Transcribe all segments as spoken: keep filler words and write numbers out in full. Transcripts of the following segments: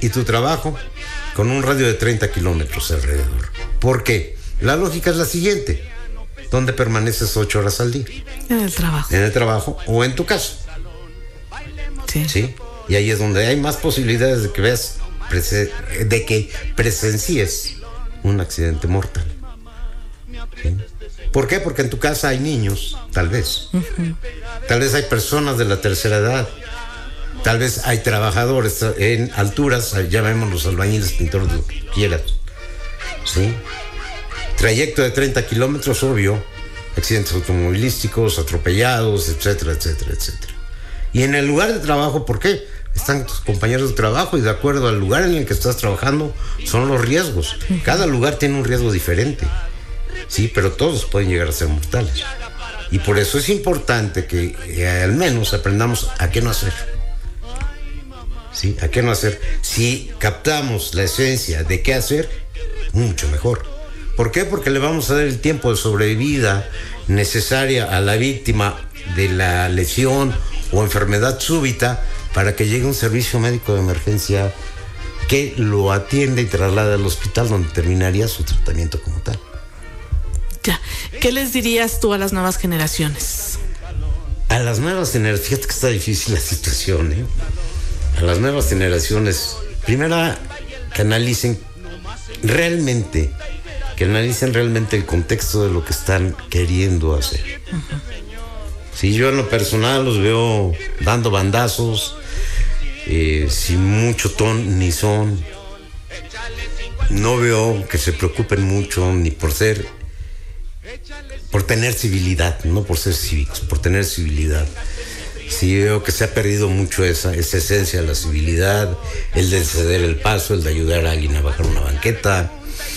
y tu trabajo con un radio de treinta kilómetros alrededor. ¿Por qué? La lógica es la siguiente. ¿Dónde permaneces ocho horas al día? En el trabajo. En el trabajo o en tu casa. Sí. ¿Sí? Y ahí es donde hay más posibilidades de que veas, de que presencies un accidente mortal. ¿Sí? ¿Por qué? Porque en tu casa hay niños, tal vez. Uh-huh. Tal vez hay personas de la tercera edad. Tal vez hay trabajadores en alturas, llamémoslos albañiles, pintores, lo que quieras. ¿Sí? Trayecto de treinta kilómetros, obvio. Accidentes automovilísticos, atropellados, etcétera, etcétera, etcétera. Y en el lugar de trabajo, ¿por qué? Están tus compañeros de trabajo y de acuerdo al lugar en el que estás trabajando son los riesgos. Cada lugar tiene un riesgo diferente. Sí, pero todos pueden llegar a ser mortales. Y por eso es importante que eh, al menos aprendamos a qué no hacer. ¿Sí? ¿A qué no hacer? Si captamos la esencia de qué hacer, mucho mejor. ¿Por qué? Porque le vamos a dar el tiempo de sobrevida necesaria a la víctima de la lesión o enfermedad súbita para que llegue un servicio médico de emergencia que lo atienda y traslade al hospital donde terminaría su tratamiento como tal. Ya. ¿Qué les dirías tú a las nuevas generaciones? A las nuevas generaciones, fíjate que está difícil la situación, ¿eh? A las nuevas generaciones, primero que analicen realmente, que analicen realmente el contexto de lo que están queriendo hacer. Uh-huh. Si yo en lo personal los veo dando bandazos, eh, sin mucho ton ni son, no veo que se preocupen mucho ni por ser, por tener civilidad, no por ser cívicos, por tener civilidad. Sí veo que se ha perdido mucho esa, esa esencia de la civilidad, el de ceder el paso, el de ayudar a alguien a bajar una banqueta,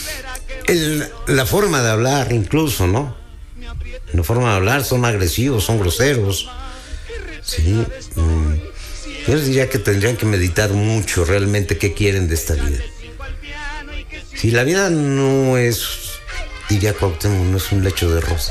el, la forma de hablar incluso, ¿no? La forma de hablar son agresivos, son groseros. Sí. Yo les diría que tendrían que meditar mucho realmente qué quieren de esta vida. Si la vida no es, diría Cuauhtémoc, no es un lecho de rosas.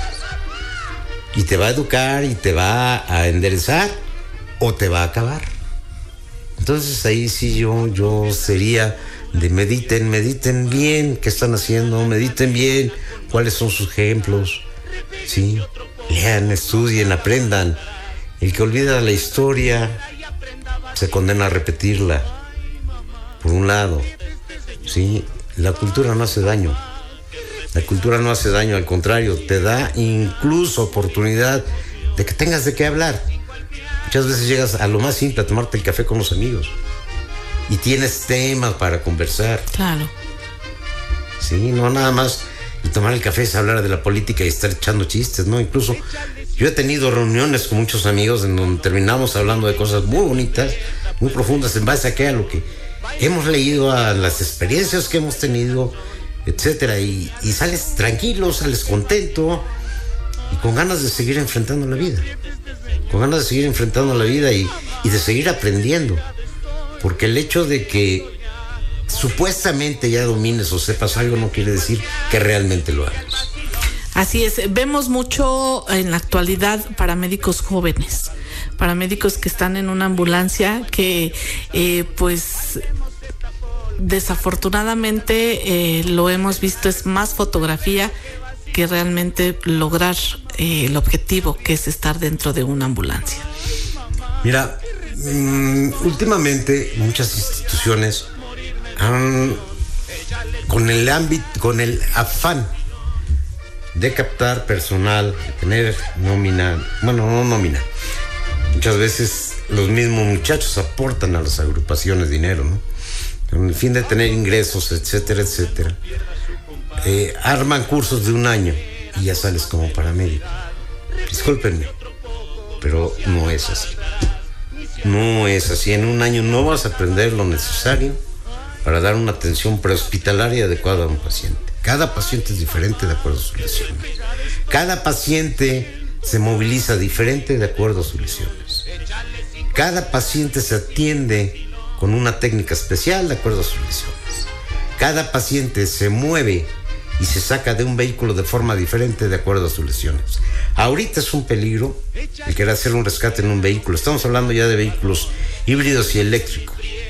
Y te va a educar y te va a enderezar o te va a acabar. Entonces ahí sí yo, yo sería de mediten, mediten bien qué están haciendo, mediten bien cuáles son sus ejemplos. Sí, lean, estudien, aprendan. El que olvida la historia se condena a repetirla. Por un lado, sí, la cultura no hace daño. La cultura no hace daño, al contrario, te da incluso oportunidad de que tengas de qué hablar. Muchas veces llegas a lo más simple, a tomarte el café con los amigos y tienes temas para conversar. Claro. Sí, no nada más y tomar el café es hablar de la política y estar echando chistes, ¿no? Incluso yo he tenido reuniones con muchos amigos en donde terminamos hablando de cosas muy bonitas, muy profundas, en base a qué, a lo que hemos leído, a las experiencias que hemos tenido, etcétera, y, y sales tranquilo, sales contento y con ganas de seguir enfrentando la vida, con ganas de seguir enfrentando la vida y, y de seguir aprendiendo, porque el hecho de que supuestamente ya domines o sepas algo no quiere decir que realmente lo hagas. Así es, vemos mucho en la actualidad paramédicos jóvenes, paramédicos que están en una ambulancia que eh, pues desafortunadamente eh, lo hemos visto, es más fotografía que realmente lograr eh, el objetivo, que es estar dentro de una ambulancia. Mira, mmm, últimamente muchas instituciones han, con el ámbito, con el afán de captar personal, de tener nómina, bueno, no nómina, muchas veces los mismos muchachos aportan a las agrupaciones dinero, ¿no? Con el fin de tener ingresos, etcétera, etcétera. Eh, arman cursos de un año y ya sales como paramédico. Discúlpenme, pero no es así. No es así. En un año no vas a aprender lo necesario para dar una atención prehospitalaria adecuada a un paciente. Cada paciente es diferente de acuerdo a sus lesiones. Cada paciente se moviliza diferente de acuerdo a sus lesiones. Cada paciente se atiende con una técnica especial de acuerdo a sus lesiones. Cada paciente se mueve y se saca de un vehículo de forma diferente de acuerdo a sus lesiones. Ahorita es un peligro el querer hacer un rescate en un vehículo. Estamos hablando ya de vehículos híbridos y eléctricos.